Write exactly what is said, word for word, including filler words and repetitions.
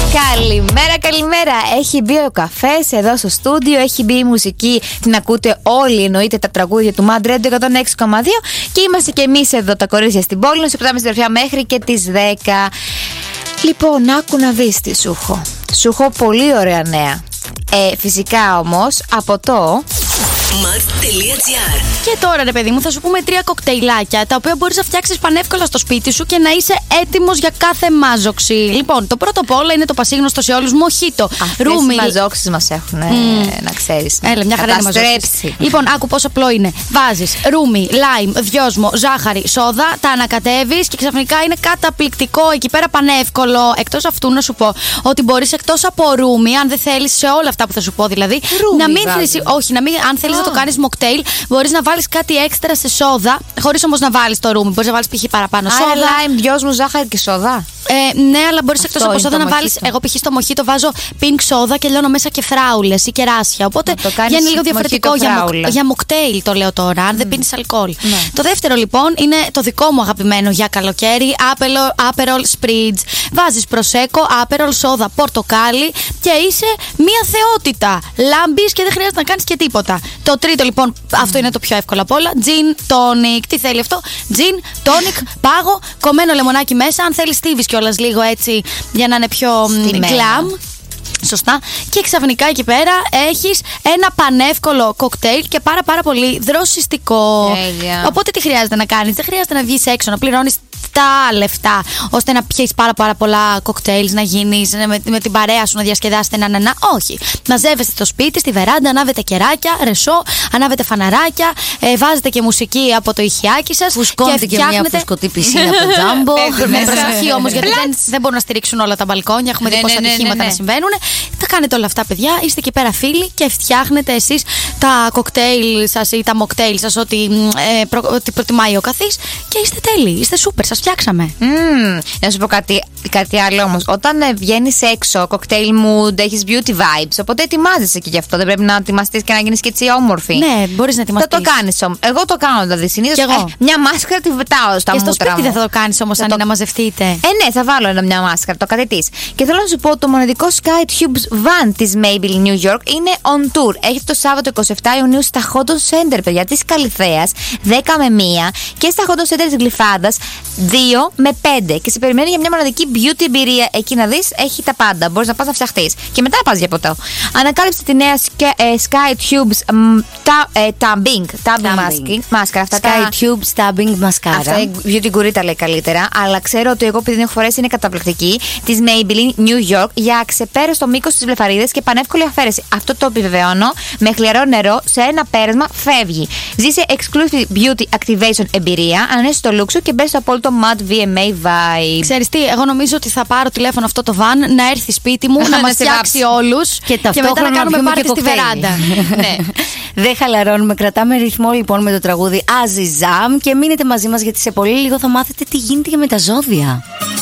Καλημέρα, καλημέρα. Έχει μπει ο καφές εδώ στο στούντιο, έχει μπει η μουσική. Την ακούτε όλοι, εννοείται τα τραγούδια του Mad Radio εκατόν έξι κόμμα δύο. Και είμαστε και εμείς εδώ, τα κορίτσια στην πόλη. Να σε πετάμε συντροφιά μέχρι και τις δέκα. Λοιπόν, άκου να δεις τι σου έχω. Σου έχω πολύ ωραία νέα. Ε, φυσικά όμως από το Mad.gr. Και τώρα, ρε παιδί μου, θα σου πούμε τρία κοκτέιλάκια τα οποία μπορείς να φτιάξεις πανεύκολα στο σπίτι σου και να είσαι έτοιμος για κάθε μάζοξη. Λοιπόν, το πρώτο απ' όλα είναι το πασίγνωστο σε όλους μοχίτο. Ρούμι. Οι μαζόξεις μας έχουν, mm. να ξέρεις. Έλα, μια χαρά είναι μαζόξεις. Λοιπόν, άκου πόσο απλό είναι. Βάζεις ρούμι, λάιμ, δυόσμο, ζάχαρη, σόδα, τα ανακατεύεις και ξαφνικά είναι καταπληκτικό εκεί πέρα, πανεύκολο. Εκτός αυτού, να σου πω ότι μπορείς εκτός από ρούμι, αν δεν θέλεις, σε όλα αυτά που θα σου πω δηλαδή, ρούμι, να μην χρησι... Όχι, να μην, αν θέλεις να το κάνεις mocktail, μπορείς να βάλεις κάτι έξτρα σε σόδα, χωρίς όμως να βάλεις το ρούμι. Μπορείς να βάλεις π.χ. παραπάνω σόδα. Άρα, λάιμ, δυόσμο, ζάχαρη και σόδα. Ε, ναι, αλλά μπορείς εκτός από σόδα να βάλεις. Εγώ π.χ. στο μοχίτο βάζω pink σόδα και λιώνω μέσα και φράουλες ή κεράσια. Οπότε βγαίνει λίγο διαφορετικό για, για mocktail, το λέω τώρα, αν mm. δεν πίνεις αλκοόλ. Ναι. Το δεύτερο λοιπόν είναι το δικό μου αγαπημένο για καλοκαίρι, Aperol Spritz. Βάζεις προσέκο, Aperol, σόδα, πορτοκάλι και είσαι μία θεότητα. Λάμπεις και δεν χρειάζεται να κάνεις και τίποτα. Το τρίτο λοιπόν, mm. αυτό είναι το πιο εύκολο απ' όλα. Gin tonic. Τι θέλει αυτό? Gin tonic, πάγο, κομμένο λεμονάκι μέσα. Αν θέλεις στίβεις κιόλας λίγο έτσι για να είναι πιο glam. Σωστά. Και ξαφνικά εκεί πέρα έχεις ένα πανεύκολο κοκτέιλ και πάρα πάρα πολύ δροσιστικό. Τέλεια. Οπότε τι χρειάζεται να κάνεις? Δεν χρειάζεται να βγεις έξω, να πληρώνεις τα λεφτά ώστε να πιεις πάρα πάρα πολλά κοκτέιλ, να γίνεις με, με την παρέα σου να διασκεδάσετε ένα ένα. Όχι. Μαζεύεστε στο σπίτι, στη βεράντα, ανάβετε κεράκια, ρεσό, ανάβετε φαναράκια, ε, βάζετε και μουσική από το ηχιάκι σας. Φουσκώνετε και, και μια φουσκωτή πισίνα από το τζάμπο. Με προσοχή όμως, γιατί δεν, δεν μπορούν να στηρίξουν όλα τα μπαλκόνια. Έχουμε δει ναι, πόσα ναι, ατυχήματα ναι, ναι. να συμβαίνουν. Τα κάνετε όλα αυτά, παιδιά. Είστε εκεί πέρα φίλοι και φτιάχνετε εσείς τα κοκτέιλ σας ή τα mocktail σας, ό,τι, ε, προ, ό,τι προτιμάει ο καθής. Και είστε τέλειοι. Είστε σούπερ. Σας φτιάξαμε. Mm, να σου πω κάτι, κάτι άλλο όμως. Όταν ε, βγαίνεις έξω, cocktail mood, έχεις beauty vibes. Οπότε ετοιμάζεσαι και γι' αυτό. Δεν πρέπει να ετοιμαστείς και να γίνεις και έτσι όμορφη. Ναι, μπορείς να ετοιμαστείς. Θα το κάνεις όμως. Εγώ το κάνω δηλαδή συνήθως. Ε, μια μάσκαρα τη βετάω στα και μούτρα. Και στο σπίτι δεν θα το κάνεις όμως, αν το... είναι να μαζευτείτε. Ε, ναι, θα βάλω ένα, μια μάσκαρα, το κατετής. Και θέλω να σου πω, το μοναδικό Sky Tubes Van της Maybelline New York είναι on tour. Έχει το Σάββατο εικοστή εβδόμη Ιουνίου στα Hot Center, παιδιά, της Καλιθέας, δέκα με μία, και στα Hot Center της Γλυφάδας, δύο με πέντε. Και σε περιμένει για μια μοναδική beauty εμπειρία. Εκεί να δεις, έχει τα πάντα. Μπορείς να πας να φτιαχτείς. Και μετά πας για ποτό. Ανακάλυψε τη νέα Sky Tubes Tubbing μάσκαρα. Sky Tubes Tubbing Mascara. Αυτά η beauty guru τα λέει καλύτερα. Αλλά ξέρω ότι εγώ, επειδή την έχω φορέσει, είναι καταπληκτική. Της Maybelline New York για αξεπέραστο μήκος της βλεφαρίδας και πανεύκολη αφαίρεση. Αυτό το επιβεβαιώνω. Με χλιαρό νερό σε ένα πέρασμα φεύγει. Ζήσε exclusive beauty activation εμπειρία. Ανανέσεις το look σου και μπες στο απόλυτο Mad βι εμ έι vibe. Ξέρεις τι, εγώ νομίζω ότι θα πάρω τηλέφωνο αυτό το van να έρθει σπίτι μου, να μας φτιάξει όλους και, και μετά να κάνουμε πάρτι στη βεράντα. Ναι. Δεν χαλαρώνουμε, κρατάμε ρυθμό λοιπόν με το τραγούδι Azizam και μείνετε μαζί μας, γιατί σε πολύ λίγο θα μάθετε τι γίνεται και με τα ζώδια.